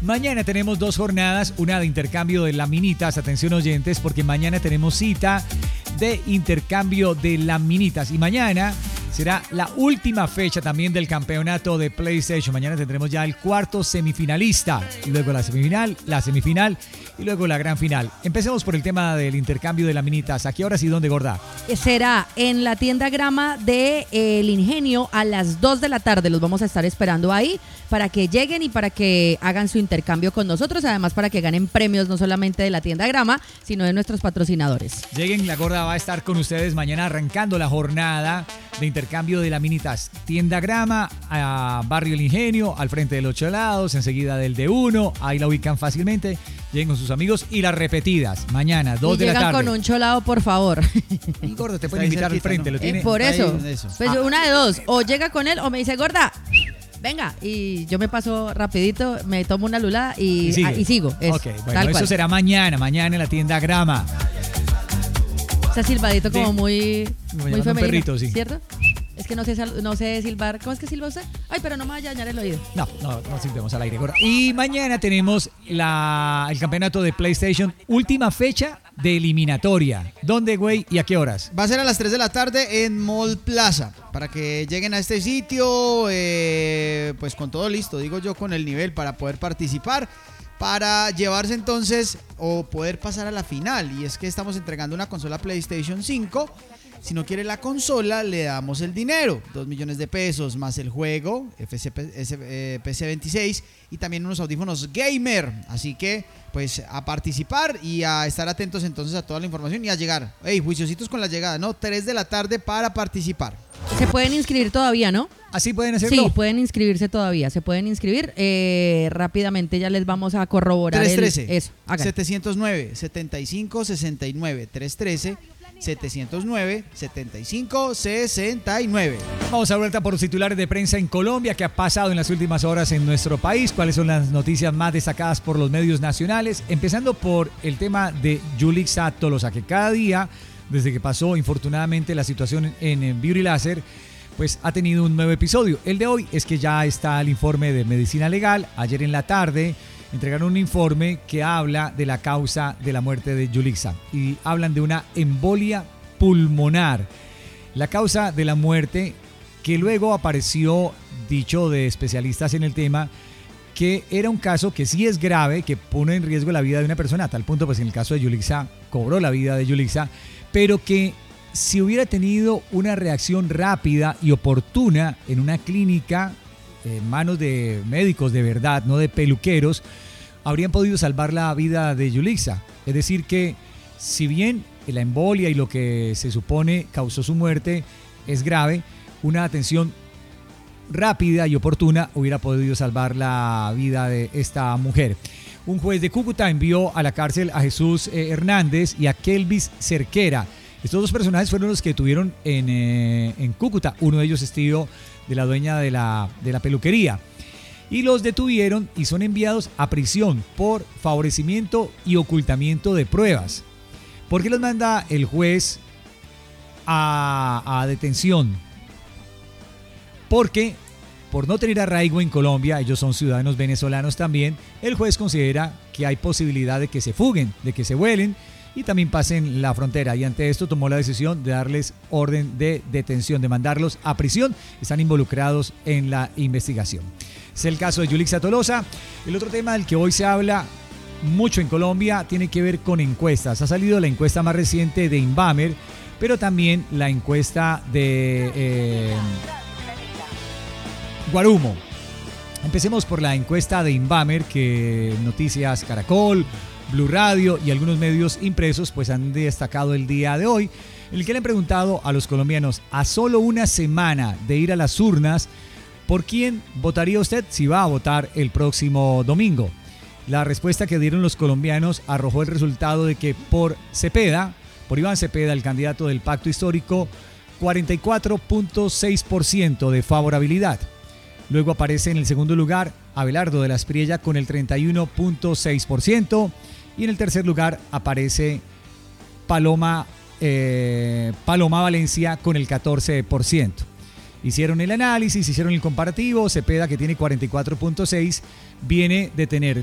Mañana tenemos 2 jornadas, una de intercambio de laminitas, atención oyentes, porque mañana tenemos cita de intercambio de laminitas y mañana será la última fecha también del campeonato de PlayStation. Mañana tendremos ya el cuarto semifinalista, y luego la semifinal y luego la gran final. Empecemos por el tema del intercambio de laminitas. ¿A qué horas y dónde, gorda? Será en la tienda Grama de El Ingenio a las 2 de la tarde. Los vamos a estar esperando ahí para que lleguen y para que hagan su intercambio con nosotros. Además, para que ganen premios no solamente de la tienda Grama, sino de nuestros patrocinadores. Lleguen, la gorda va a estar con ustedes mañana arrancando la jornada de intercambio de laminitas. Tienda Grama, a Barrio El Ingenio, al frente del 8 lados, enseguida del D1. Ahí la ubican fácilmente. Lleguen con sus amigos y las repetidas. Mañana, 2 de la tarde. Llegan con un cholado, por favor. Y gorda, te pueden invitar al frente. ¿No? Lo tiene por eso. Pues una de dos. O llega con él o me dice, gorda, venga. Y yo me paso rapidito, me tomo una lulada y sigo. Eso, ok, bueno, eso será mañana en la tienda Grama. Ese silbadito como muy femenino, un perrito, sí. ¿Cierto? Es que no sé silbar. ¿Cómo es que silba usted? Ay, pero no me vaya a dañar el oído. No silbemos al aire. Y mañana tenemos el campeonato de PlayStation, última fecha de eliminatoria. ¿Dónde, güey, y a qué horas? Va a ser a las 3 de la tarde en Mall Plaza, para que lleguen a este sitio, pues con todo listo, digo yo, con el nivel para poder participar, para llevarse entonces o poder pasar a la final. Y es que estamos entregando una consola PlayStation 5. Si no quiere la consola, le damos el dinero, 2 millones de pesos más el juego, PC26, y también unos audífonos gamer. Así que, pues, a participar y a estar atentos entonces a toda la información y a llegar. Juiciositos con la llegada, ¿no? 3 de la tarde para participar. Se pueden inscribir todavía, ¿no? ¿Así pueden hacerlo? Sí, pueden inscribirse todavía. Se pueden inscribir. Rápidamente ya les vamos a corroborar 313 eso. 709-7569. 313-709-7569. Vamos a vuelta por los titulares de prensa en Colombia. ¿Qué ha pasado en las últimas horas en nuestro país? ¿Cuáles son las noticias más destacadas por los medios nacionales? Empezando por el tema de Yulixa Tolosa, que cada día, desde que pasó infortunadamente la situación en Beauty Láser, pues ha tenido un nuevo episodio. El de hoy es que ya está el informe de medicina legal. Ayer en la tarde entregaron un informe que habla de la causa de la muerte de Yulixa y hablan de una embolia pulmonar. La causa de la muerte, que luego apareció, dicho de especialistas en el tema, que era un caso que sí es grave, que pone en riesgo la vida de una persona, a tal punto, pues en el caso de Yulixa, cobró la vida de Yulixa, pero que si hubiera tenido una reacción rápida y oportuna en una clínica, en manos de médicos de verdad, no de peluqueros, habrían podido salvar la vida de Yulixa. Es decir que, si bien la embolia y lo que se supone causó su muerte es grave, una atención rápida y oportuna hubiera podido salvar la vida de esta mujer. Un juez de Cúcuta envió a la cárcel a Jesús Hernández y a Kelvis Cerquera. Estos dos personajes fueron los que tuvieron en Cúcuta. Uno de ellos es tío de la dueña de la peluquería. Y los detuvieron y son enviados a prisión por favorecimiento y ocultamiento de pruebas. ¿Por qué los manda el juez a detención? Porque, por no tener arraigo en Colombia, ellos son ciudadanos venezolanos también, el juez considera que hay posibilidad de que se fuguen, de que se vuelen y también pasen la frontera. Y ante esto tomó la decisión de darles orden de detención, de mandarlos a prisión. Están involucrados en la investigación. Es el caso de Yulixa Tolosa. El otro tema del que hoy se habla mucho en Colombia tiene que ver con encuestas. Ha salido la encuesta más reciente de Inbamer, pero también la encuesta de Guarumo. Empecemos por la encuesta de Inbamer, que Noticias Caracol, Blue Radio y algunos medios impresos pues han destacado el día de hoy, en el que le han preguntado a los colombianos, a solo una semana de ir a las urnas, ¿por quién votaría usted si va a votar el próximo domingo? La respuesta que dieron los colombianos arrojó el resultado de que por Iván Cepeda, el candidato del Pacto Histórico, 44.6% de favorabilidad. Luego aparece en el segundo lugar Abelardo de la Espriella con el 31.6%. Y en el tercer lugar aparece Paloma Valencia con el 14%. Hicieron el análisis, hicieron el comparativo. Cepeda, que tiene 44.6, viene de tener